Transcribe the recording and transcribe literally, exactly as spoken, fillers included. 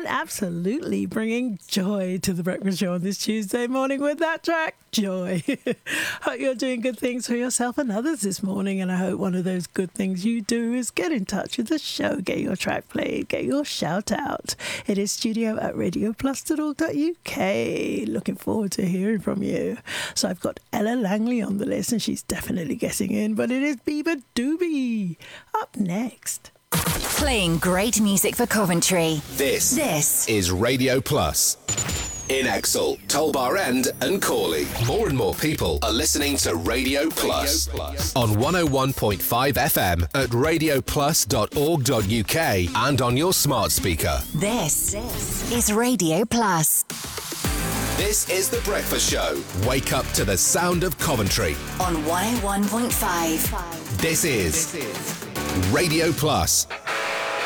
absolutely bringing joy to the breakfast show on this Tuesday morning with that track, Joy. Hope you're doing good things for yourself and others this morning, and I hope one of those good things you do is get in touch with the show, get your track played, get your shout out. It is studio at radio plus dot org dot U K. Looking forward to hearing from you. So I've got Ella Langley on the list, and she's definitely getting in, but it is Bieber Doobie up next. Playing great music for Coventry. This, this is Radio Plus. In Exel, Tolbar End and Corley. More and more people are listening to Radio Plus, Radio Plus. On one oh one point five F M at radio plus dot org dot U K and on your smart speaker. This, this is Radio Plus. This is The Breakfast Show. Wake up to the sound of Coventry. On one oh one point five. This is, this is Radio Plus.